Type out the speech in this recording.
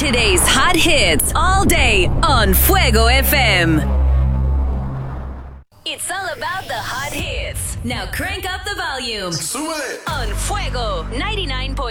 Today's hot hits all day on Fuego FM. It's all about the hot hits. Now crank up the volume Súbele. on Fuego 99.1.